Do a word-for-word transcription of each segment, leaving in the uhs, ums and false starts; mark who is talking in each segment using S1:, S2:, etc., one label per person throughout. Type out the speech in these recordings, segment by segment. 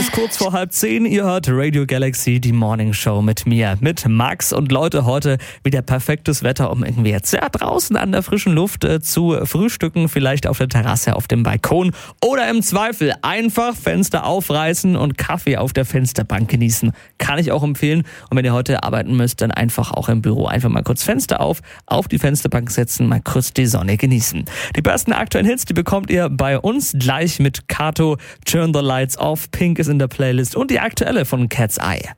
S1: ist kurz vor halb zehn. Ihr hört Radio Galaxy, die Morning Show mit mir, mit Max. Und Leute, heute wieder perfektes Wetter, um irgendwie jetzt ja, draußen an der frischen Luft äh, zu frühstücken. Vielleicht auf der Terrasse, auf dem Balkon. Oder im Zweifel einfach Fenster aufreißen und Kaffee auf der Fensterbank genießen. Kann ich auch empfehlen. Und wenn ihr heute arbeiten müsst, dann einfach auch im Büro einfach mal kurz Fenster auf, auf die Fensterbank setzen, mal kurz die Sonne genießen. Die besten aktuellen Hits, die bekommt ihr bei uns gleich mit Kato. Turn the Lights Off, Pink ist in der Playlist und die aktuelle von Cat's Eye.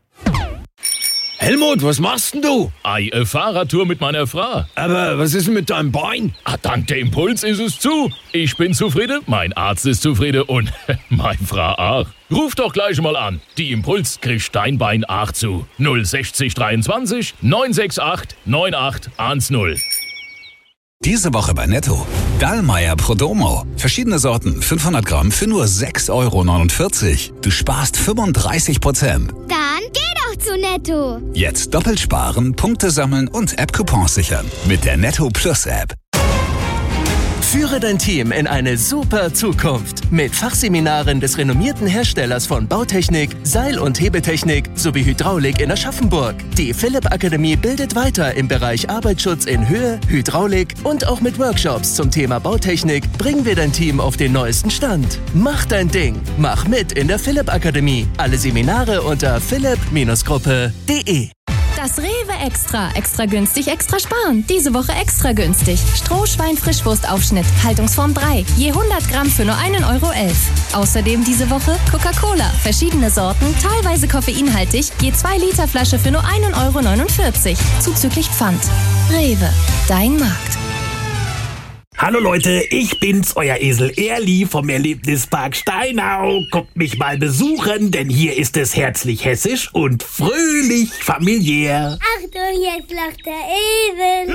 S2: Helmut, was machst denn du?
S3: Ei, eine Fahrradtour mit meiner Frau.
S2: Aber was ist denn mit deinem Bein?
S3: Ah, dank der Impuls ist es zu. Ich bin zufrieden, mein Arzt ist zufrieden und meine Frau auch. Ruf doch gleich mal an. Die Impuls kriegt dein Bein auch zu. null sechzig dreiundzwanzig neun sechs acht neun acht eins null.
S4: Diese Woche bei Netto. Dallmayr Prodomo. Verschiedene Sorten, fünfhundert Gramm für nur sechs Euro neunundvierzig. Du sparst fünfunddreißig Prozent.
S5: Dann geh doch zu Netto.
S4: Jetzt doppelt sparen, Punkte sammeln und App-Coupons sichern. Mit der Netto Plus App.
S6: Führe dein Team in eine super Zukunft mit Fachseminaren des renommierten Herstellers von Bautechnik, Seil- und Hebetechnik sowie Hydraulik in Aschaffenburg. Die Philipp Akademie bildet weiter im Bereich Arbeitsschutz in Höhe, Hydraulik und auch mit Workshops zum Thema Bautechnik bringen wir dein Team auf den neuesten Stand. Mach dein Ding. Mach mit in der Philipp Akademie. Alle Seminare unter philipp Gruppe punkt de.
S7: Das Rewe Extra. Extra günstig, extra sparen. Diese Woche extra günstig. Strohschwein-Frischwurstaufschnitt. Haltungsform drei. Je hundert Gramm für nur einen Euro elf. Außerdem diese Woche Coca-Cola. Verschiedene Sorten, teilweise koffeinhaltig. Je zwei Liter Flasche für nur einen Euro neunundvierzig. Zuzüglich Pfand. Rewe. Dein Markt.
S8: Hallo Leute, ich bin's, euer Esel Erli vom Erlebnispark Steinau. Kommt mich mal besuchen, denn hier ist es herzlich hessisch und fröhlich familiär.
S5: Achtung, jetzt lacht der Esel.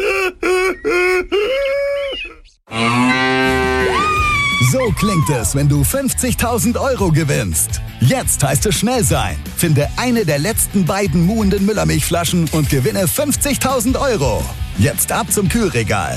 S9: So klingt es, wenn du fünfzigtausend Euro gewinnst. Jetzt heißt es schnell sein. Finde eine der letzten beiden muhenden Müllermilchflaschen und gewinne fünfzigtausend Euro. Jetzt ab zum Kühlregal.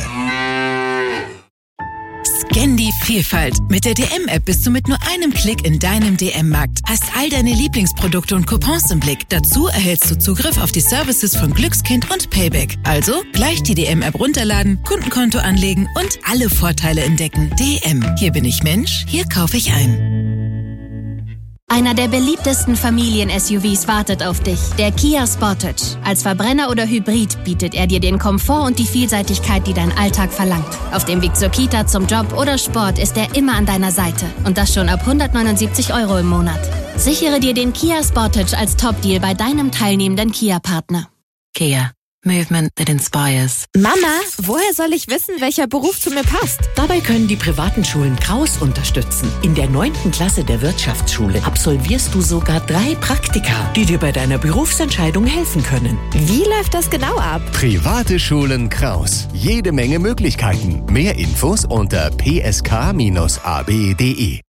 S10: Scan die Vielfalt. Mit der D M-App bist du mit nur einem Klick in deinem D M-Markt. Hast all deine Lieblingsprodukte und Coupons im Blick. Dazu erhältst du Zugriff auf die Services von Glückskind und Payback. Also gleich die D M-App runterladen, Kundenkonto anlegen und alle Vorteile entdecken. D M. Hier bin ich Mensch, hier kaufe ich ein.
S7: Einer der beliebtesten Familien-S U Vs wartet auf dich. Der Kia Sportage. Als Verbrenner oder Hybrid bietet er dir den Komfort und die Vielseitigkeit, die dein Alltag verlangt. Auf dem Weg zur Kita, zum Job oder Sport ist er immer an deiner Seite. Und das schon ab hundertneunundsiebzig Euro im Monat. Sichere dir den Kia Sportage als Top-Deal bei deinem teilnehmenden Kia-Partner.
S10: Kia. Movement that inspires.
S11: Mama, woher soll ich wissen, welcher Beruf zu mir passt?
S12: Dabei können die privaten Schulen Kraus unterstützen. In der neunten Klasse der Wirtschaftsschule absolvierst du sogar drei Praktika, die dir bei deiner Berufsentscheidung helfen können.
S11: Wie läuft das genau ab?
S13: Private Schulen Kraus. Jede Menge Möglichkeiten. Mehr Infos unter p s k Bindestrich a b punkt d e.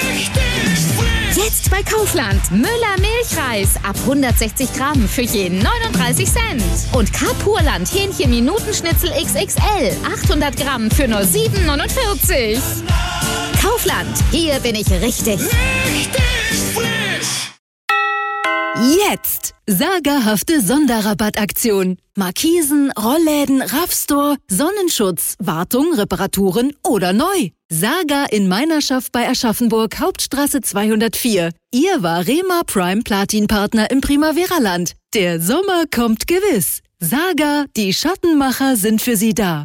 S14: Jetzt bei Kaufland. Müller Milchreis ab hundertsechzig Gramm für je neununddreißig Cent. Und Carpurland Hähnchen-Minutenschnitzel X X L. achthundert Gramm für nur sieben neunundvierzig. Kaufland. Hier bin ich richtig. Richtig
S10: frisch. Jetzt. Sagerhafte Sonderrabattaktion. Markisen, Rollläden, Raffstore, Sonnenschutz, Wartung, Reparaturen oder neu. Saga in Meinerschaft bei Aschaffenburg, Hauptstraße zweihundertvier. Ihr Varema Prime Platin Partner im Primavera-Land. Der Sommer kommt gewiss. Saga, die Schattenmacher sind für Sie da.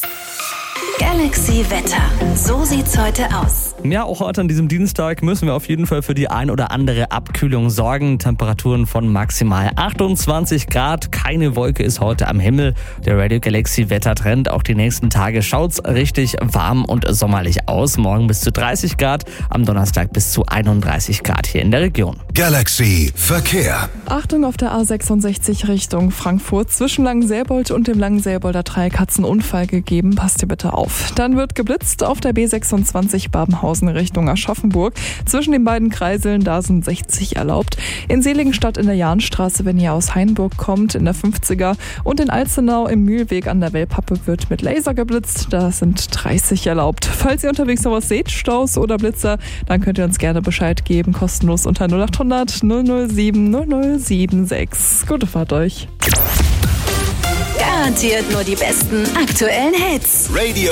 S15: Galaxy Wetter. So sieht's heute aus.
S1: Ja, auch heute an diesem Dienstag müssen wir auf jeden Fall für die ein oder andere Abkühlung sorgen. Temperaturen von maximal achtundzwanzig Grad. Keine Wolke ist heute am Himmel. Der Radio Galaxy Wettertrend. Auch die nächsten Tage schaut's richtig warm und sommerlich aus. Morgen bis zu dreißig Grad, am Donnerstag bis zu einunddreißig Grad hier in der Region.
S9: Galaxy Verkehr.
S16: Achtung auf der A sechsundsechzig Richtung Frankfurt. Zwischen Langenselbold und dem Langenselbolder Dreieck hat's einen Unfall gegeben. Passt ihr bitte auf. Dann wird geblitzt auf der B sechsundzwanzig Babenhausen Richtung Aschaffenburg. Zwischen den beiden Kreiseln, da sind sechzig erlaubt. In Seligenstadt in der Jahnstraße, wenn ihr aus Hainburg kommt, in der fünfziger. Und in Alzenau im Mühlweg an der Wellpappe wird mit Laser geblitzt. Da sind dreißig erlaubt. Falls ihr unterwegs noch was seht, Staus oder Blitzer, dann könnt ihr uns gerne Bescheid geben. Kostenlos unter null acht achthundert null null sieben null null sieben sechs. Gute Fahrt euch.
S15: Garantiert nur die besten aktuellen Hits.
S13: Radio